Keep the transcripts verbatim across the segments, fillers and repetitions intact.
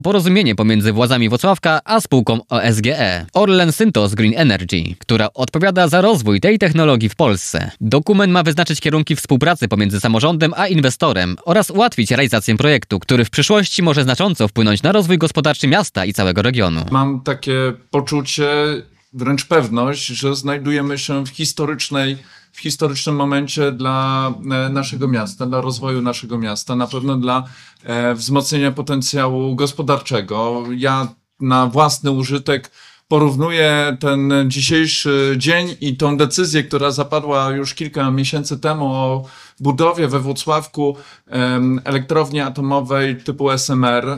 porozumienie pomiędzy władzami Włocławka a spółką O S G E, Orlen Synthos Green Energy, która odpowiada za rozwój tej technologii w Polsce. Dokument ma wyznaczyć kierunki współpracy pomiędzy samorządem a inwestorem oraz ułatwić realizację projektu, który w przyszłości może znacząco wpłynąć na rozwój gospodarczy miasta i całego regionu. Mam takie poczucie, wręcz pewność, że znajdujemy się w historycznej w historycznym momencie dla naszego miasta, dla rozwoju naszego miasta, na pewno dla e, wzmocnienia potencjału gospodarczego. Ja na własny użytek porównuję ten dzisiejszy dzień i tą decyzję, która zapadła już kilka miesięcy temu o budowie we Włocławku em, elektrowni atomowej typu S M R em,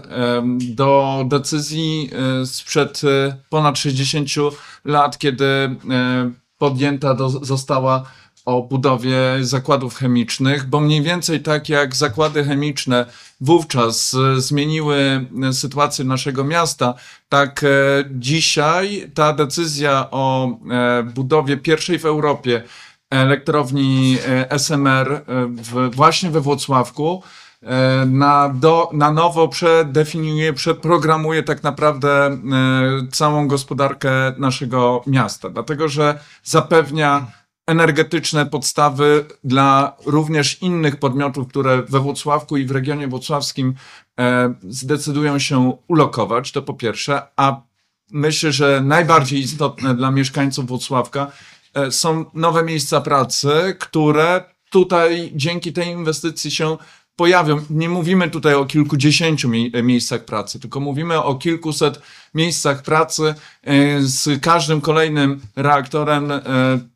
do decyzji e, sprzed e, ponad sześćdziesięciu lat, kiedy e, podjęta do, została o budowie zakładów chemicznych, bo mniej więcej tak jak zakłady chemiczne wówczas zmieniły sytuację naszego miasta, tak dzisiaj ta decyzja o budowie pierwszej w Europie elektrowni S M R w, właśnie we Włocławku na, do, na nowo przedefiniuje, przeprogramuje tak naprawdę całą gospodarkę naszego miasta, dlatego że zapewnia energetyczne podstawy dla również innych podmiotów, które we Włocławku i w regionie włocławskim e, zdecydują się ulokować, to po pierwsze, a myślę, że najbardziej istotne dla mieszkańców Włocławka e, są nowe miejsca pracy, które tutaj dzięki tej inwestycji się pojawią. Nie mówimy tutaj o kilkudziesięciu mie miejscach pracy, tylko mówimy o kilkuset miejscach pracy. E, z każdym kolejnym reaktorem e,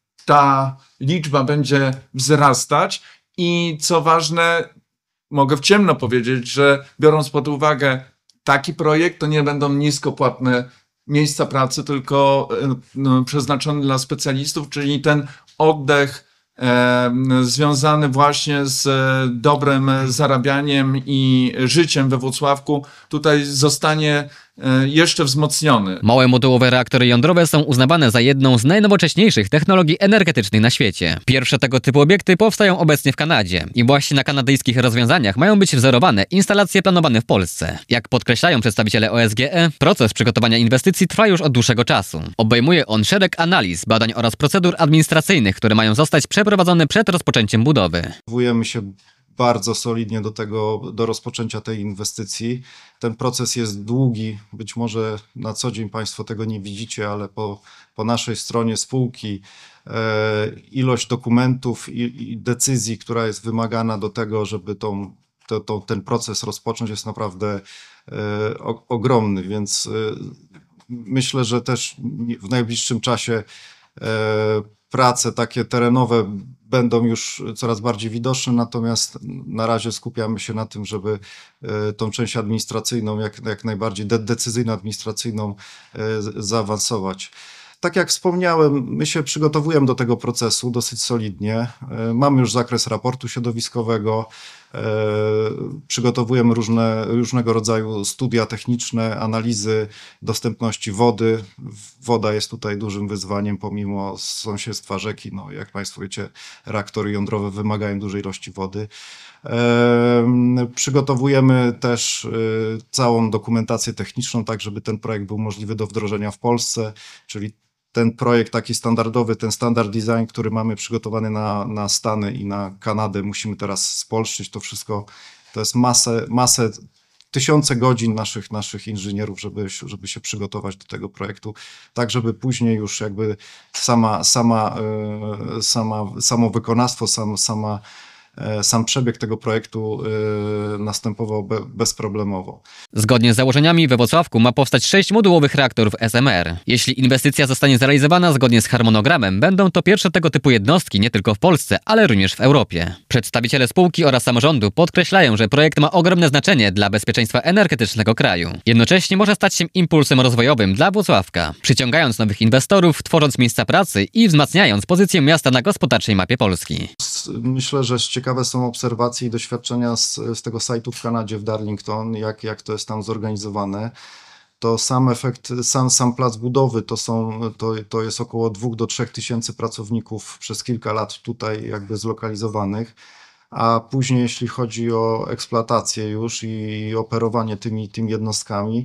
ta liczba będzie wzrastać i co ważne, mogę w ciemno powiedzieć, że biorąc pod uwagę taki projekt, to nie będą niskopłatne miejsca pracy, tylko no, przeznaczone dla specjalistów, czyli ten oddech e, związany właśnie z dobrym zarabianiem i życiem we Włocławku tutaj zostanie jeszcze wzmocniony. Małe modułowe reaktory jądrowe są uznawane za jedną z najnowocześniejszych technologii energetycznych na świecie. Pierwsze tego typu obiekty powstają obecnie w Kanadzie i właśnie na kanadyjskich rozwiązaniach mają być wzorowane instalacje planowane w Polsce. Jak podkreślają przedstawiciele O S G E, proces przygotowania inwestycji trwa już od dłuższego czasu. Obejmuje on szereg analiz, badań oraz procedur administracyjnych, które mają zostać przeprowadzone przed rozpoczęciem budowy. Zachowujemy się bardzo solidnie do tego, do rozpoczęcia tej inwestycji. Ten proces jest długi, być może na co dzień Państwo tego nie widzicie, ale po, po naszej stronie spółki e, ilość dokumentów i, i decyzji, która jest wymagana do tego, żeby tą, to, to, ten proces rozpocząć, jest naprawdę e, o, ogromny, więc e, myślę, że też w najbliższym czasie e, prace takie terenowe będą już coraz bardziej widoczne, natomiast na razie skupiamy się na tym, żeby tą część administracyjną, jak, jak najbardziej de decyzyjno-administracyjną zaawansować. Tak jak wspomniałem, my się przygotowujemy do tego procesu dosyć solidnie. Mamy już zakres raportu środowiskowego, przygotowujemy różne, różnego rodzaju studia techniczne, analizy dostępności wody. Woda jest tutaj dużym wyzwaniem pomimo sąsiedztwa rzeki. No, jak Państwo wiecie, reaktory jądrowe wymagają dużej ilości wody. Przygotowujemy też całą dokumentację techniczną, tak żeby ten projekt był możliwy do wdrożenia w Polsce, czyli ten projekt taki standardowy, ten standard design, który mamy przygotowany na, na Stany i na Kanadę, musimy teraz spolszczyć to wszystko. To jest masę, masę tysiące godzin naszych, naszych inżynierów, żeby, żeby się przygotować do tego projektu, tak żeby później już jakby sama, sama, sama, samo wykonawstwo, sam, sama sam przebieg tego projektu y, następował be, bezproblemowo. Zgodnie z założeniami we Włocławku ma powstać sześć modułowych reaktorów S M R. Jeśli inwestycja zostanie zrealizowana zgodnie z harmonogramem, będą to pierwsze tego typu jednostki nie tylko w Polsce, ale również w Europie. Przedstawiciele spółki oraz samorządu podkreślają, że projekt ma ogromne znaczenie dla bezpieczeństwa energetycznego kraju. Jednocześnie może stać się impulsem rozwojowym dla Włocławka, przyciągając nowych inwestorów, tworząc miejsca pracy i wzmacniając pozycję miasta na gospodarczej mapie Polski. Myślę, że ciekawe są obserwacje i doświadczenia z, z tego sajtu w Kanadzie, w Darlington, jak, jak to jest tam zorganizowane. To sam efekt, sam, sam plac budowy to, są, to, to jest około dwóch do trzech tysięcy pracowników przez kilka lat tutaj jakby zlokalizowanych. a później jeśli chodzi o eksploatację już i operowanie tymi, tymi jednostkami,